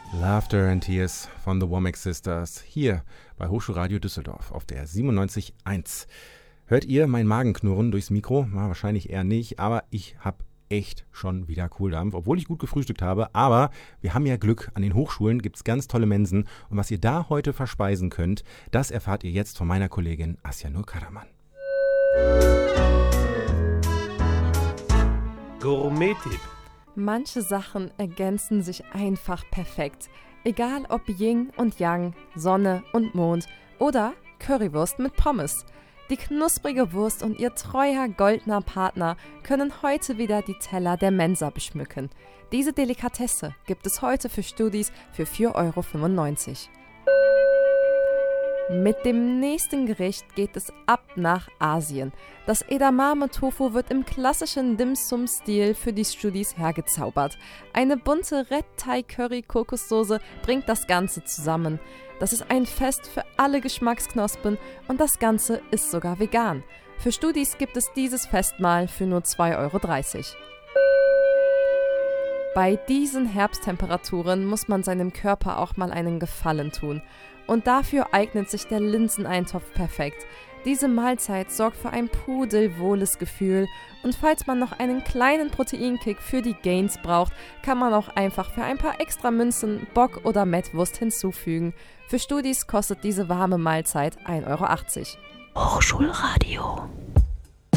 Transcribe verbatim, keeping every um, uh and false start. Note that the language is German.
Laughter and Tears von The Womack Sisters hier bei Hochschulradio Düsseldorf auf der siebenundneunzig Komma eins. Hört ihr mein Magen knurren durchs Mikro? Na, wahrscheinlich eher nicht, aber ich habe echt schon wieder Kohldampf, obwohl ich gut gefrühstückt habe. Aber wir haben ja Glück, an den Hochschulen gibt es ganz tolle Mensen. Und was ihr da heute verspeisen könnt, das erfahrt ihr jetzt von meiner Kollegin Asyanur Karaman. Gourmet-Tipp. Manche Sachen ergänzen sich einfach perfekt. Egal ob Yin und Yang, Sonne und Mond oder Currywurst mit Pommes. Die knusprige Wurst und ihr treuer goldener Partner können heute wieder die Teller der Mensa beschmücken. Diese Delikatesse gibt es heute für Studis für vier Euro fünfundneunzig. Mit dem nächsten Gericht geht es ab nach Asien. Das Edamame-Tofu wird im klassischen Dim-Sum-Stil für die Studis hergezaubert. Eine bunte Red-Thai-Curry-Kokossoße bringt das Ganze zusammen. Das ist ein Fest für alle Geschmacksknospen und das Ganze ist sogar vegan. Für Studis gibt es dieses Festmahl für nur zwei Euro dreißig. Bei diesen Herbsttemperaturen muss man seinem Körper auch mal einen Gefallen tun. Und dafür eignet sich der Linseneintopf perfekt. Diese Mahlzeit sorgt für ein pudelwohles Gefühl und falls man noch einen kleinen Proteinkick für die Gains braucht, kann man auch einfach für ein paar extra Münzen Bock- oder Mettwurst hinzufügen. Für Studis kostet diese warme Mahlzeit ein Euro achtzig. Hochschulradio.